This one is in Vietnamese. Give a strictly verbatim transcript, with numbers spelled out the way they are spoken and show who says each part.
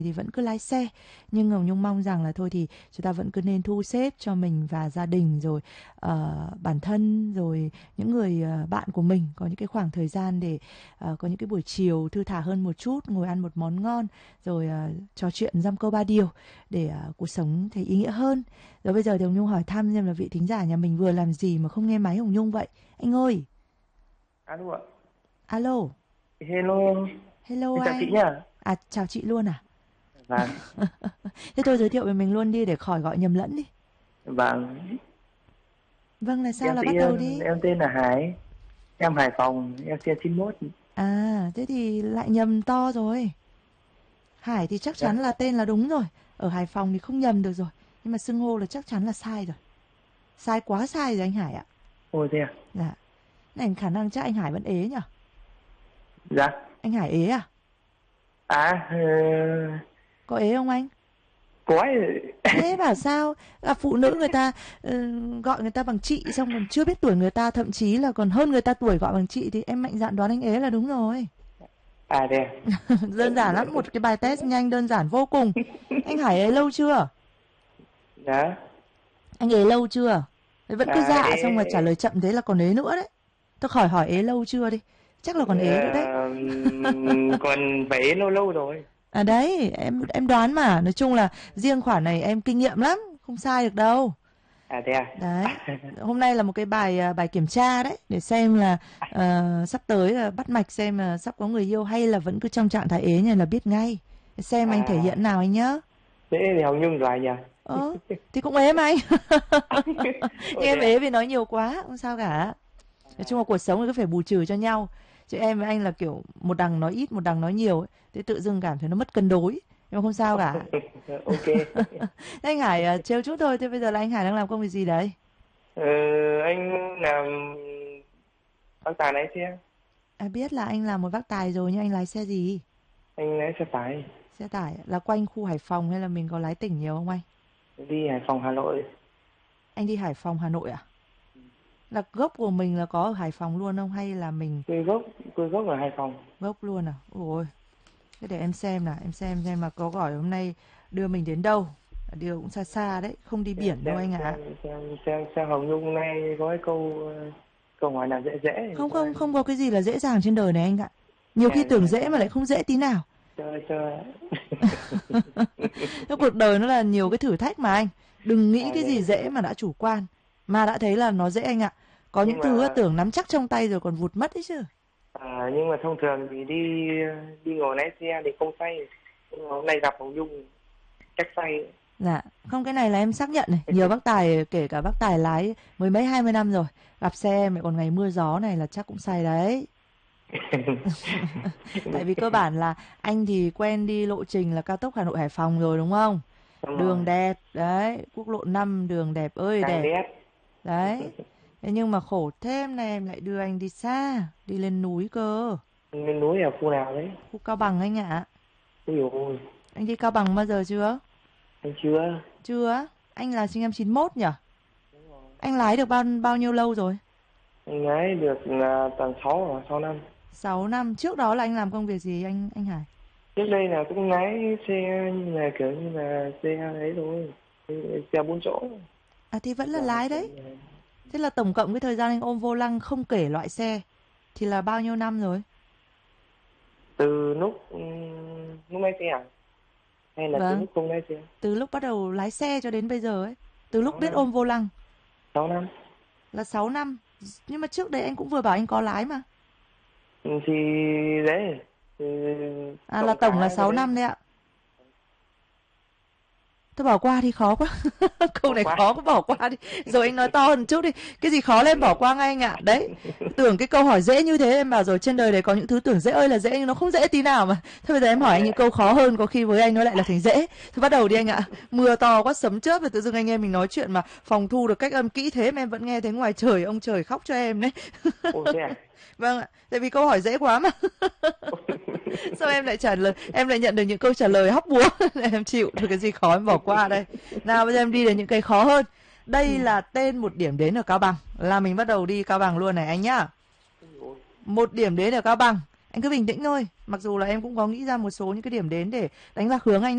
Speaker 1: thì vẫn cứ lái xe. Nhưng Ngọc Nhung mong rằng là thôi thì chúng ta vẫn cứ nên thu xếp cho mình và gia đình rồi uh, bản thân rồi những người uh, bạn của mình có những cái khoảng thời gian để uh, có những cái buổi chiều thư thả hơn một chút, ngồi ăn một món ngon rồi uh, trò chuyện dăm câu ba điều để uh, cuộc sống thấy ý nghĩa hơn. Rồi bây giờ thì Hồng Nhung hỏi thăm xem là vị thính giả nhà mình vừa làm gì mà không nghe máy Hồng Nhung vậy. Anh ơi.
Speaker 2: Alo ạ.
Speaker 1: Alo.
Speaker 2: Hello.
Speaker 1: Hello
Speaker 2: Xin chào chị
Speaker 1: anh.
Speaker 2: nhá.
Speaker 1: À chào chị luôn à?
Speaker 2: Vâng.
Speaker 1: Thế tôi giới thiệu về mình luôn đi để khỏi gọi nhầm lẫn đi.
Speaker 2: Vâng.
Speaker 1: Vâng là sao,
Speaker 2: Em
Speaker 1: là
Speaker 2: tự
Speaker 1: bắt đầu đi.
Speaker 2: em tên là Hải. Em Hải Phòng, em sinh chín mốt.
Speaker 1: À thế thì lại nhầm to rồi. Hải thì chắc
Speaker 2: Dạ.
Speaker 1: chắn là tên là đúng rồi. Ở Hải Phòng thì không nhầm được rồi. Nhưng mà xưng hô là chắc chắn là sai rồi. Sai quá sai rồi anh Hải ạ.
Speaker 2: Ôi thế à?
Speaker 1: Dạ. Này khả năng chắc anh Hải vẫn ế nhỉ?
Speaker 2: Dạ.
Speaker 1: Anh Hải ế à?
Speaker 2: À, ờ...
Speaker 1: Có ế không anh?
Speaker 2: có ấy.
Speaker 1: Thế bảo sao? Gặp phụ nữ người ta uh, gọi người ta bằng chị xong còn chưa biết tuổi người ta, thậm chí là còn hơn người ta tuổi gọi bằng chị thì em mạnh dạn đoán anh ế là đúng rồi.
Speaker 2: À thế à?
Speaker 1: Đơn giản lắm, một cái bài test nhanh đơn giản vô cùng. Anh Hải ế lâu chưa?
Speaker 2: Dạ.
Speaker 1: Anh ế lâu chưa? Đấy, vẫn cứ
Speaker 2: À,
Speaker 1: dạ xong mà trả
Speaker 2: ế...
Speaker 1: lời chậm thế là còn ế nữa đấy. Tôi khỏi hỏi ế lâu chưa đi. Chắc là còn ế nữa đấy.
Speaker 2: Ờ... còn phải ế lâu lâu rồi.
Speaker 1: À đấy, em em đoán mà, nói chung là riêng khoản này em kinh nghiệm lắm, không sai được đâu.
Speaker 2: À thế à?
Speaker 1: Đấy, hôm nay là một cái bài à, bài kiểm tra đấy để xem là uh, sắp tới là bắt mạch xem là sắp có người yêu hay là vẫn cứ trong trạng thái ế này là biết ngay. Xem anh thể
Speaker 2: À,
Speaker 1: hiện nào anh nhớ.
Speaker 2: thế thì Hồng Nhung rồi nhỉ?
Speaker 1: Ờ, thì cũng ế mà anh. Nhưng
Speaker 2: Ôi thế
Speaker 1: em
Speaker 2: à?
Speaker 1: ế vì nói nhiều quá, không sao cả. Nói chung là cuộc sống thì cứ phải bù trừ cho nhau. Chứ em với anh là kiểu một đằng nói ít, một đằng nói nhiều ấy. Thế tự dưng cảm thấy nó mất cân đối. Nhưng mà không sao cả.
Speaker 2: Ok.
Speaker 1: Anh Hải à, trêu chút thôi. Thế bây giờ là anh Hải đang làm công việc gì đấy?
Speaker 2: Ờ, anh làm bác tài lái xe.
Speaker 1: À, biết là anh làm một bác tài rồi nhưng anh lái xe gì?
Speaker 2: Anh lái xe tải.
Speaker 1: Xe tải là quanh khu Hải Phòng hay là mình có lái tỉnh nhiều không anh?
Speaker 2: Đi Hải Phòng Hà Nội.
Speaker 1: Anh đi Hải Phòng Hà Nội à? Là gốc của mình là có ở Hải Phòng luôn không hay là mình
Speaker 2: Quê gốc quê gốc ở Hải Phòng.
Speaker 1: gốc luôn à? Ôi, thế để em xem nào, em xem xem mà có gọi hôm nay đưa mình đến đâu. Điều cũng xa xa đấy, không đi
Speaker 2: xem
Speaker 1: biển đâu
Speaker 2: xem
Speaker 1: anh ạ. À.
Speaker 2: xem xem xem, xem Hồng Nhung nay có cái câu câu hỏi nào dễ dễ
Speaker 1: Không
Speaker 2: cho
Speaker 1: không
Speaker 2: anh.
Speaker 1: không có cái gì là dễ dàng trên đời này anh ạ. Nhiều khi
Speaker 2: À,
Speaker 1: tưởng dễ mà lại không dễ tí nào.
Speaker 2: chơi chơi.
Speaker 1: Cái cuộc đời nó là nhiều cái thử thách mà anh. Đừng nghĩ
Speaker 2: À,
Speaker 1: cái gì
Speaker 2: đấy.
Speaker 1: dễ mà đã chủ quan. Mà đã thấy là nó dễ anh ạ. Có những
Speaker 2: Nhưng
Speaker 1: thứ
Speaker 2: mà
Speaker 1: tưởng nắm chắc trong tay rồi còn vụt mất ấy chứ.
Speaker 2: à, nhưng mà thông thường thì đi đi ngồi lái xe thì không say. Nhưng mà hôm nay gặp Hồng Nhung chắc say.
Speaker 1: Dạ, không cái này là em xác nhận này. Nhiều bác tài, kể cả bác tài lái mười mấy hai mươi năm rồi. Gặp xe em lại còn ngày mưa gió này là chắc cũng say đấy. Tại vì cơ bản là anh thì quen đi lộ trình là cao tốc Hà Nội Hải Phòng rồi đúng không?
Speaker 2: Đúng rồi.
Speaker 1: Đường đẹp, đấy, quốc lộ năm đường đẹp ơi
Speaker 2: Càng
Speaker 1: đẹp.
Speaker 2: đét.
Speaker 1: Đấy. Thế nhưng mà khổ thêm này em lại đưa anh đi xa, đi lên núi cơ.
Speaker 2: Lên núi ở khu nào đấy?
Speaker 1: Khu Cao Bằng anh ạ.
Speaker 2: Ôi dồi ôi,
Speaker 1: Anh đi Cao Bằng bao giờ chưa?
Speaker 2: anh chưa.
Speaker 1: Chưa á? Anh là sinh năm chín mốt nhỉ?
Speaker 2: Đúng rồi.
Speaker 1: Anh lái được bao bao nhiêu lâu rồi?
Speaker 2: Anh lái được là tầm sáu hoặc sáu năm.
Speaker 1: Sáu năm. Trước đó là anh làm công việc gì anh anh Hải?
Speaker 2: Trước đây là cũng lái xe như là kiểu như là xe ấy thôi, xe bốn chỗ.
Speaker 1: À thì vẫn là
Speaker 2: Làm
Speaker 1: lái
Speaker 2: xe
Speaker 1: đấy. Thế là tổng cộng cái thời gian anh ôm vô lăng không kể loại xe thì là bao nhiêu năm rồi?
Speaker 2: từ lúc ừm, lúc lái xe à? Hay là từ
Speaker 1: Vâng,
Speaker 2: lúc không lái xe?
Speaker 1: từ lúc bắt đầu lái xe cho đến bây giờ ấy. Từ lúc
Speaker 2: sáu
Speaker 1: biết
Speaker 2: năm.
Speaker 1: ôm vô lăng
Speaker 2: Sáu năm.
Speaker 1: là sáu năm. Nhưng mà trước đây anh cũng vừa bảo anh có lái mà.
Speaker 2: Ừ, thì đấy thì
Speaker 1: À là
Speaker 2: cộng cả
Speaker 1: tổng là
Speaker 2: hai cái
Speaker 1: sáu
Speaker 2: đấy.
Speaker 1: năm đấy ạ. Thôi bỏ qua thì khó quá. Câu
Speaker 2: Bỏ
Speaker 1: này
Speaker 2: qua.
Speaker 1: khó quá bỏ qua đi. Rồi anh nói to hơn chút đi. Cái gì khó lên bỏ qua ngay anh ạ. Đấy. Tưởng cái câu hỏi dễ như thế em bảo rồi trên đời này có những thứ tưởng dễ ơi là dễ nhưng nó không dễ tí nào mà. Thôi bây giờ em hỏi anh những câu khó hơn có khi với anh nó lại là thành dễ. Thôi bắt đầu đi anh ạ. Mưa to quá sấm chớp rồi tự dưng anh em mình nói chuyện mà phòng thu được cách âm kỹ thế mà em vẫn nghe thấy ngoài trời ông trời khóc cho em đấy.
Speaker 2: Ồ thế à?
Speaker 1: Vâng ạ. Tại vì câu hỏi dễ quá mà. Sao em lại trả lời, em lại nhận được những câu trả lời hóc búa. Em chịu, thôi cái gì khó em bỏ qua đây. Nào bây giờ em đi đến những cái khó hơn. Đây là tên một điểm đến ở Cao Bằng. Là mình bắt đầu đi Cao Bằng luôn này anh nhá. Một điểm đến ở Cao Bằng. Anh cứ bình tĩnh thôi. Mặc dù là em cũng có nghĩ ra một số những cái điểm đến để đánh lạc hướng anh.